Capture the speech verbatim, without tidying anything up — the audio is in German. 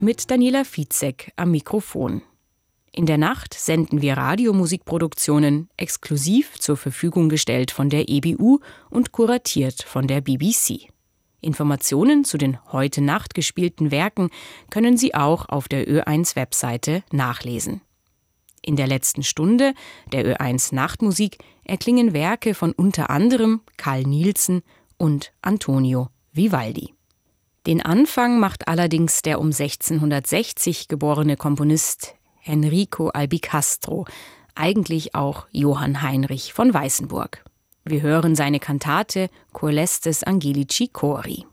mit Daniela Fitzek am Mikrofon. In der Nacht senden wir Radiomusikproduktionen exklusiv zur Verfügung gestellt von der E B U und kuratiert von der B B C. Informationen zu den heute Nacht gespielten Werken können Sie auch auf der Ö eins Webseite nachlesen. In der letzten Stunde der Ö eins Nachtmusik erklingen Werke von unter anderem Carl Nielsen und Antonio Vivaldi. Den Anfang macht allerdings der um sechzehnhundertsechzig geborene Komponist Enrico Albicastro, eigentlich auch Johann Heinrich von Weißenburg. Wir hören seine Kantate Coelestes Angelici Chori.